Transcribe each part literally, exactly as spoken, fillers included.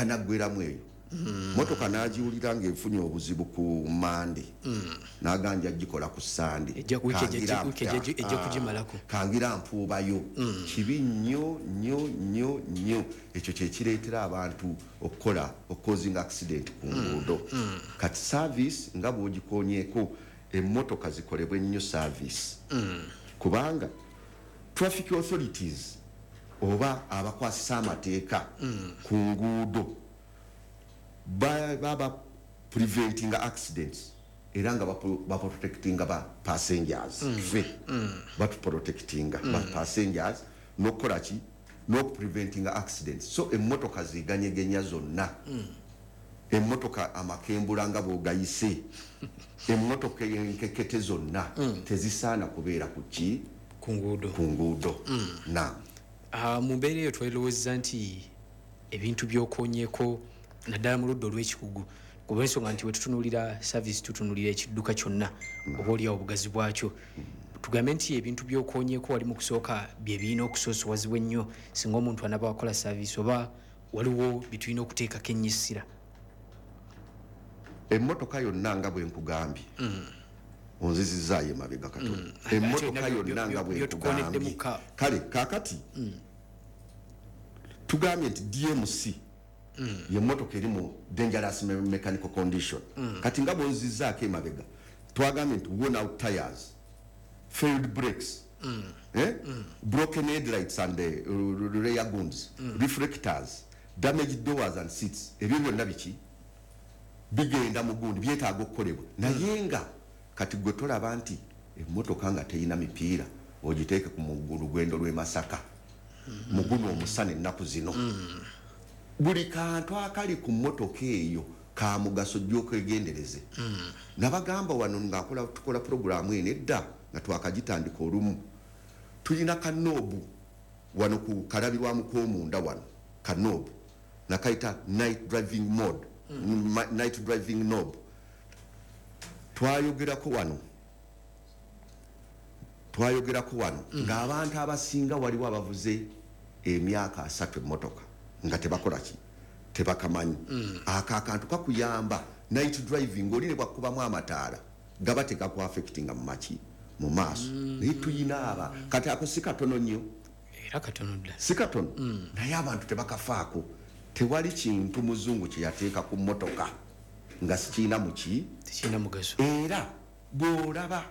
kanagweramu eyo mm. motoka nagiwulira ng'efunye obuzibu ku Monday mm. naganja gikola ku Sunday ejja kugimalako kangira mpuubayo mm. kibi nnyo nnyo nnyo nnyo ekyo kyekireetera abantu okukola causing accident ku nguudo mm. mm. kati service nga bw'ogikonyeeko emmotoka zikolebwe nnyo service mm. kubanga traffic authorities oba abakwasisa amateeka mm. ku nguudo baba ba preventing accidents era nga ba protecting ba passengers mm. fe mm. ba protecting mm. ba passengers no korachi no preventing accidents so emmotoka ziganyegenya zonna mm. emmotoka amakembula nga bogayise emmotoka enkekete zonna mm. tezisaana kubeera ku ki ku nguudo ku nguudo mm. na Uh, mu mbeera eyo twalowooza nti ebintu by'okonyeko naddala mu ludda olw'ekikugu kuba ensonga nti we tutunuulira service tutunuulira ekidduka kyonna oba oliawo obugazi bwakyo tugambe nti ebintu by'okonyeko wali mu kusooka bye birina okusoosowazibwa ennyo singa omuntu anaba wakola service oba waliwo bye tulina okuteekako ennyisira emmotoka yonna nga bwe nkugambye mm. onzizizaayo emabega katono mm. emmotoka yonna nga bwe nkugambye kale kaakati mm. tugambye nti D M C mm. ye mmotoka eri mu dangerous mechanical condition mm. kati nga bwonzizaako emabega twagambye nti worn out tires failed brakes mm. eh? mm. broken headlights and the uh, rear guns mm. reflectors damaged doors and seats ebyo byonna biki bigenda mu gundi byetaaga okukolebwa naye nga kati gwe tolaba nti emmotoka nga teyina mipiira ogiteeke ku lugendo lw'e Masaka mm-hmm. muguno omusana ennaku zino mm. buli kantu akali ku mmotoka eyo ka mugaso gy'okwegendereze mm. nabagamba wano ng'akola tukola programu eno edda nga twakagitandika olumu tulina kanoobu wano ku kalabirwamu k'omunda wano kanoobu nakayita night driving mode mm. night driving knob twayogerako wano twayogerako wano mm. ng'abantu abasinga waliwo abavuze emyaka asatu emmotoka nga tebakola ki tebakamanyi mm. aka akantu kakuyamba night driving oline bwakubamu amataala gaba tegaku affectinga mu maki mu maaso mm. naye tuyina aba kati ako si katono nnyo era katono ddala si katono mm. naye abantu tebakafaako tewali kintu muzungu kye yateeka ku mmotoka nga sikiina muki sikiina mugaso era bw'olaba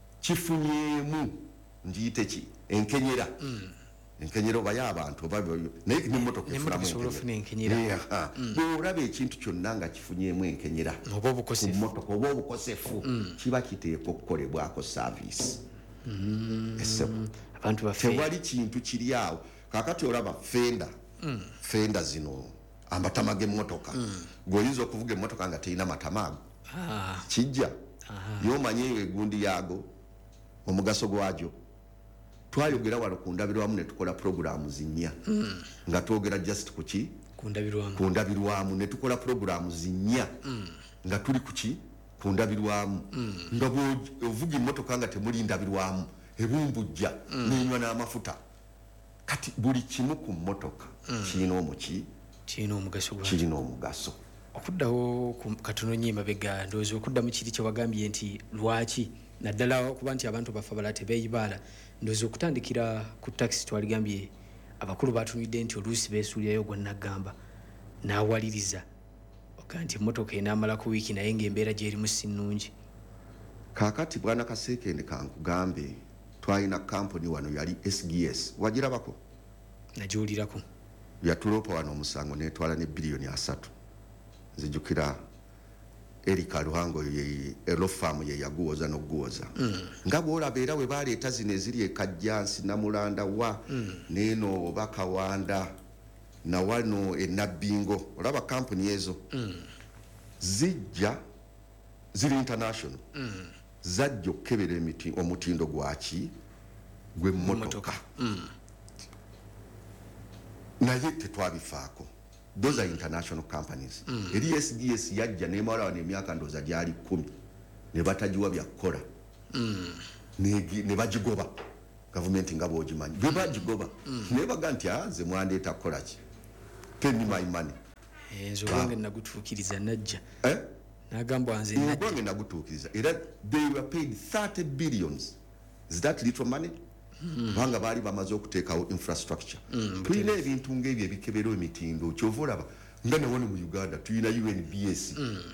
kifunyemu ngiyite ki enkenyera mm. enkenyera oba y'abantu naye n'emmotoka efulamu enkenyera bw'olaba ekintu kyonna nga kifunyemu enkenyera oba obukosefu mmotoka oba obukosefu mm. kiba kiteeka okukolebwako service mm. essebo abantu bafe tewali kintu kiri awo kaakati olaba fenda mm. fenda zino amatama g'emmotoka mm. gweoyinza okuvuga emmotoka nga terina matama ago ah. kijja yomanye eyo egundi yaago omugaso gwagyo twayogera wano ku ndabirwamu ne tukola programu zinnya mm. nga twogera just kuki ku ndabirwamu ku ndabirwamu ne tukola programu zinnya mm. nga tuli kuki ku ndabirwamu mm. nga bw'ovuga emmotoka nga temuli ndabirwamu ebumbujja mm. nenywa n'amafuta kati buli kimu ku mmotoka mm. kirina omuki kirina omugaso gwa kirina omugaso okuddawo katono nnyo emabega ndowooza okuddamu kiri kye wagambye nti lwaki naddala kuba nti abantu bafa bala tebeeyibaala ndowooza okutandikira ku taxi twaligambye abakulu batunudde nti oluusi beesuulirayo gwannaggamba n'awaliriza oga nti emmotoka enaamalako wiiki naye ng'embeera gy'erimu si nnungi kaakati bwana Kaseekende kankugambe twalina kampuni wano yali S G S wagirabako nagiwulirako yatuloopa wano omusango netwala ne biliyoni asatu nzijukira Erika Luhango ye elofamu ye yaguwoza n'oguwoza mm. nga bw'olaba era we baleeta zino eziri e Kajjansi Namulanda wa mm. neeno Bakawanda na wano e Nabbingo olaba kampuni ezo mm. zijja ziri international mm. zajja okukebera omutindo gwaki gw'emmotoka mm. naye tetwabifaako those are international companies mm. eri S D S yajja nemala wana emyaka ndoza gyali kumi ne batajiwa byakola mm. ne ne bajigoba government nga bojimanyi be bajigoba mm. ne baga nti aze mwandeta kola ki pay me my money enzo wange nagutuukiriza najja eh nagamba nze najja wange nagutuukiriza era they were paid thirty billions. Is that little money? Banga bali bamaze okuteekawo infrastructure. Tulina ebintu ng'ebyo ebikebera emitindo kyova olaba nga ne wano mu Uganda tuyina U N B S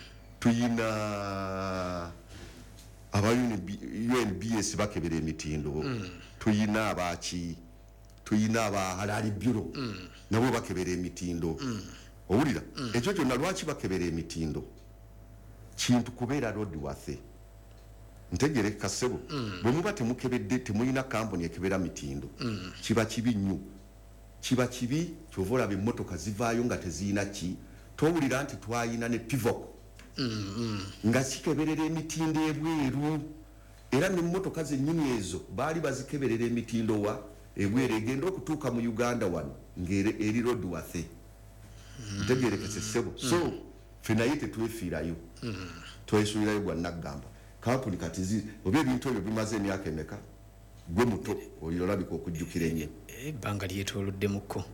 tuyina aba U N B S bakebera emitindo tuyina abaki tuyina aba halali bureau nabo bakebera emitindo owulira ekyo kyonna lwaki bakebera emitindo kintu kubeera road wathe ntegere kasebo bwe muba temukebedde temuyina kampuni ekebera mitindo kiba kibi nnyo kiba kibi kyova olaba emmotoka zivaayo nga teziyina ki towulira nti twayina ne pivok nga kikeberera emitindo ebweru era n'emmotoka zennyini ezo baali bazikeberera emitindo wa ebweru egenda okutuuka mu Uganda wano ng'eri road wathe ntegerekese ssebo so ffe naye tetwefiirayo twesuulirayo gwa naggamba kampuni kati zi oba ebintu ebyo bimaze emyaka emeka gwe muto oyo olabika okujjukira ennyo ebbanga lyetooloddemuko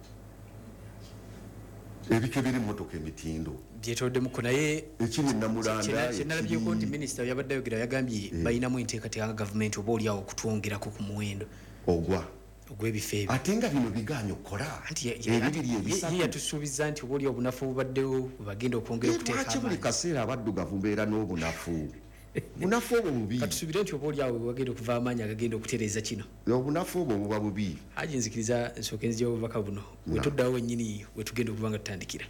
ebikebera emmotoka emitindo byetooloddemuko naye ekiri namulanda kyenalabyeko nti minisita yabadde ayogera yagambye balinamu enteekateeka nga gavumenti oba oliawo okutwongerako ku muwendo ogwa ogw'ebifo ebyo ate nga bino bigaanyi okukola ebibiri ebisatu ye yatusuubiza nti oba oliawo obunafu bubaddewo bagenda okwongera okuteeka lwaki buli kaseera abaddugavu mbeera n'obunafu bunafu obwo bubi katusubire nti oba oliawo wagenda okuva amaanyi agagenda okutereeza kino obunafu obwo buba bubi haji nzikiriza nsooke nzija obubaka buno wetuddawo wennyini wetugenda okuba nga tutandikira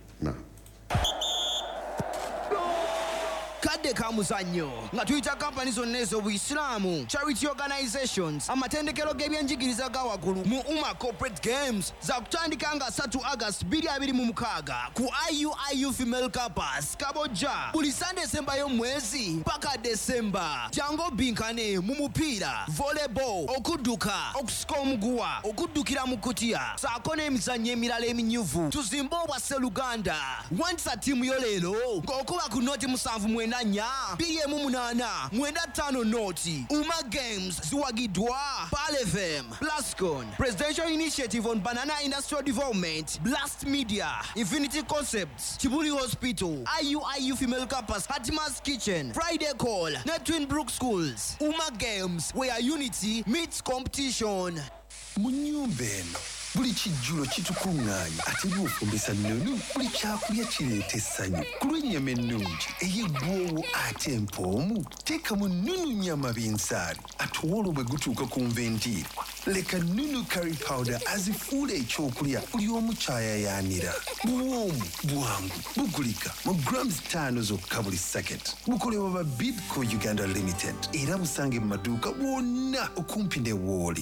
kadde ka muzannyo nga tuyita kampani zonna ez'obuisiraamu charity organizations amatendekero g'ebyenjigiriza ga waggulu mu Umma Corporate Games za kutandika nga three August twenty twenty-six ku I U I U Female Campus Kabojja buli Sunday esembayo mwezi paka December jango binkane mu mupiira volleyball okudduka okusika omuguwa okuddukira mu kutiya saako n'emizannyo emirala eminyuvu tuzimbe obwa Sseluganda wandisa ttiimu yo leero ng'okuba ku noti musanvu mwenda nya B M munana mwenda tano noti Umma Games ziwagidwa Pal F M Plascon Presidential Initiative on Banana Industrial Development Blast Media Infinity Concepts Kibuli Hospital I U I U Female Campus Hatima's Kitchen Friday Call na Twin Brook Schools Umma Games where unity meets competition munyumba eno buli kijjulo kitukuŋŋaanya ate by'ofumbisa nnunu buli kyakulya kireeta essanyu ku lw'ennyama ennungi ey'eggwoowo ate empoomu teekamu nnunu nnyama binsaali ate owolo bwe gutuuka ku nventiiri leka nnunu curry powder azifuula ekyokulya buli omu kyayayaanira buwoomu bwangu bugulika mu grams ttaano zokka buli saketi bukolebwa ba Bidco Uganda Limited era busange mu maduuka bwonna okumpi ne Wooli.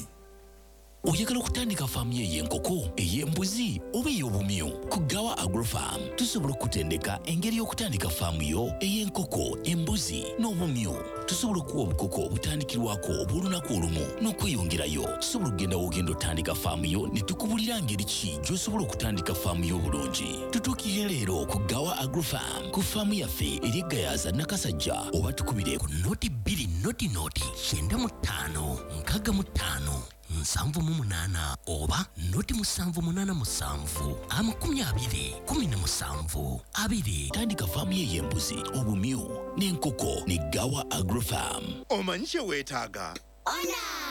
Oyagala okutandika faamu y'enkoko ey'embuzi oba ey'obumyu ku Gawa Agrofarm tusobola okutendeka engeri y'okutandika faamu yo ey'enkoko embuzi n'obumyu tusobola okuwa obukoko obutandikirwako obw'olunaku olumu n'okweyongerayo tusobola okugenda wogenda otandika faamu yo ne tukubulira ngeri ki gy'osobola okutandika faamu yo obulungi tutuukire leero ku Gawa Agrofarm ku faamu yaffe eri Gayaza Nakasajja oba tukubire ku noti bbiri noti noti kyenda mu ttaano nkaaga mu ttaano nsanvu mu munaana oba noti musanvu munaana musanvu amakumi abiri kumi na musanvu abiri tandika faamu ye y'embuzi obumyu n'enkoko ne Gawa Agrofarm. Omanyi kye weetaaga?